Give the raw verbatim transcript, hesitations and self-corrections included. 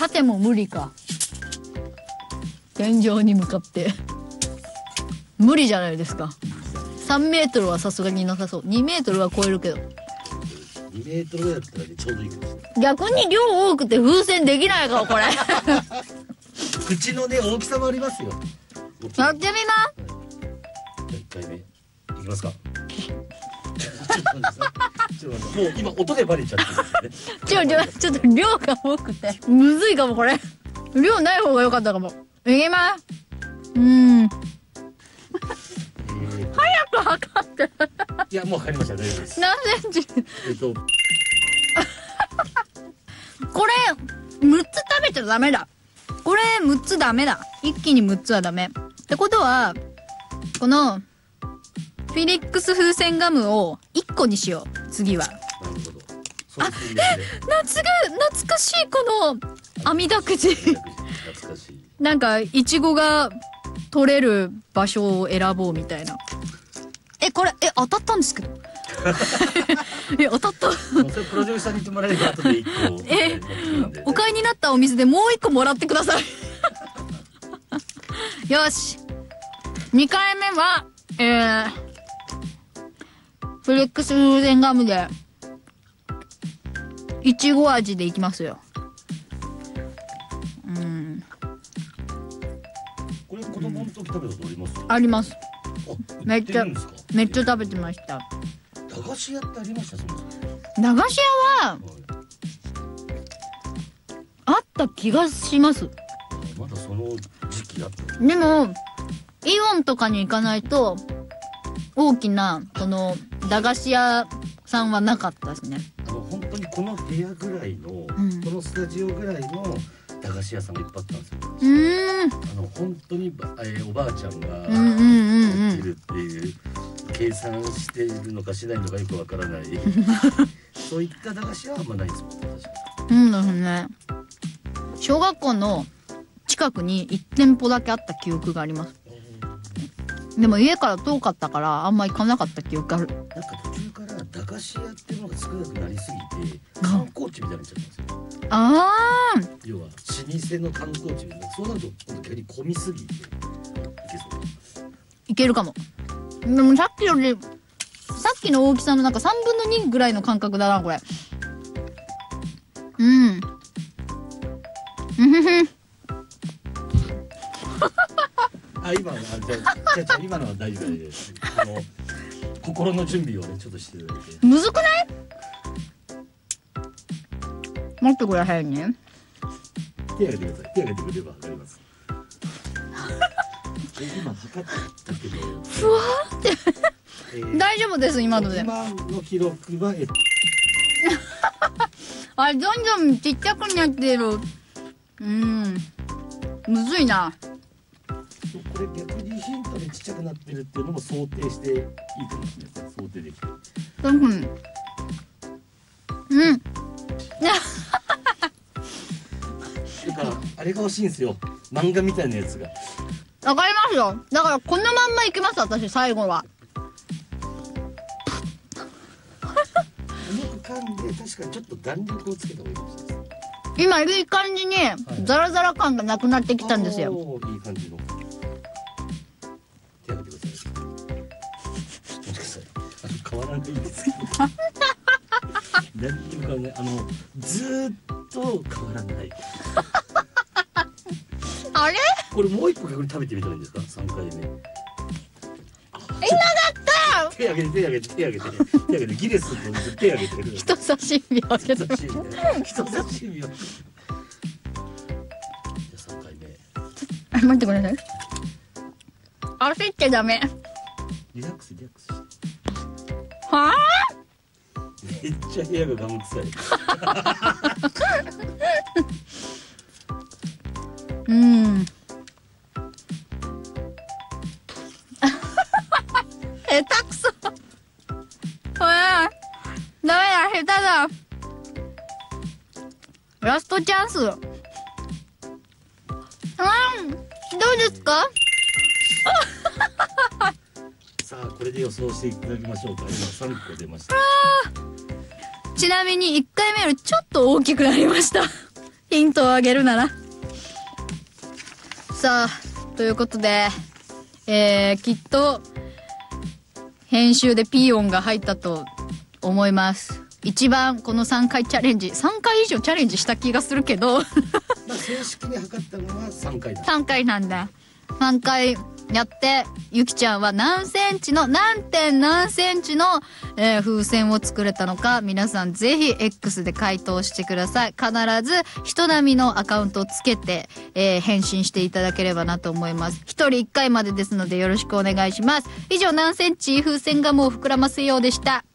縦も無理か。天井に向かって無理じゃないですか。さんメートルはさすがになさそう。にメートルは超えるけど。 にメートルやったらねちょうどいいかもしれない。 逆に量多くて風船できないかもこれ。 口のね大きさもありますよ。 やってみまじゃあいっかいめいきますか。ちょっと待ってください。ちょっと待ってもう今音でバレちゃってるんですよね。 す。ちょちょちょっと量が多くてむずいかもこれ。量ない方が良かったかも。いきます。うん。早く測って。 いやもう測りました。大丈夫です。 何センチ？ えっとこれむっつ食べちゃダメだ。これむっつダメだ。一気にむっつはダメ。ってことはこのフィリックス風船ガムをいっこにしよう。次は。 なるほど。 あ、え、夏が懐かしいこの網だくじ。 懐かしい。 なんかいちごが取れる場所を選ぼうみたいな。え、これえ当たったんですけど。え、当たった。 それプロデューサーに言ってもらえれば後でいっこ。 え、お買いになったお店でもういっこもらってください。よし。にかいめはえー、フレックス風船ガムでいちご味でいきますよ。うん。 これ子供の時食べたことあります？ あります。 あ、 めっちゃ売てるんですか？ めっちゃ食べてました。 駄菓子屋ってありました？その駄菓子屋はあった気がします。 まだその時期だった。 でもイオンとかに行かないと大きなこの駄菓子屋さんはなかったですね。 あの本当にこの部屋ぐらいの、 うん、 このスタジオぐらいの駄菓子屋さんがいっぱいあったんですよ。 うーん。 あの本当に、えー、おばあちゃんがうんうんうんうん売ってるっていう、計算しているのかしないのかよくわからないそういった駄菓子はあんまないですもんね。確かうんですね。小学校の近くにいち店舗だけあった記憶があります。でも家から遠かったからあんま行かなかった記憶ある。 なんか途中から駄菓子屋っていうのが少なくなりすぎて観光地みたいになっちゃったんですよ。 ああ。 要は老舗の観光地みたいな。そうなると今度逆に混みすぎていけそう。 いけるかも。でもさっきよりさっきの大きさのなんかさんぶんのにぐらいの感覚だなこれ。うん。うんふふ。 あ、今のあじゃあじゃあじゃあ今のは大丈夫です。あの心の準備をねちょっとしていただいて。 むずくない？待ってくださいね。 手挙げてください。手挙げてくれればわかります。今測ったけど。 ふわーって、えー、大丈夫です今ので。 今の記録はえあれどんどんちっちゃくなってる。うん。むずいな。 これ逆にヒントでちっちゃくなってるっていうのも想定していいかもしれないです。想定できて。 うん。うん。 だからあれが欲しいんですよ。漫画みたいなやつが。 わかりますよ。だからこのまんまいきます私最後は。 うまく噛んで確かにちょっと弾力をつけた方がいいかもしれないです。 今いい感じにザラザラ感がなくなってきたんですよ。 おーいい感じの。手挙げてください。もしかしたらあの変わらないんですけど。何にも変わらない。あのずーっと変わらない。 あれ？ これもう一個逆に食べてみたらいいんですか？三回目。 いなかった。 手挙げて手挙げて手挙げて手挙げてギネスと手挙げてる。 人差し指を挙げて。 人差し指を。人差し指を。じゃあ三回目。 あ、待ってください。焦っちゃダメ。 リラックスリラックスして。 はあ？ めっちゃ部屋がガム臭い。 うん。下手くそ。うわ、ダメだ、下手だ。ラストチャンス。うん、どうですか？ さあこれで予想していただきましょうか。今さんこ出ました。 ちなみにいっかいめよりちょっと大きくなりました。 ヒントをあげるなら。さあ、ということで、えー、きっと、編集でピー音が入ったと思います。一番このさんかいチャレンジ、さんかい以上チャレンジした気がするけど、 まあ正式に測ったのはさんかいだ。 さんかいなんだ。さんかいやって、ゆきちゃんは何センチの、何点何センチの、えー風船を作れたのか、皆さんぜひ X で回答してください。必ず人並みのアカウントをつけて、えー返信していただければなと思います。ひとりいっかいまでですのでよろしくお願いします。以上、何センチ風船ガムを膨らませようでした。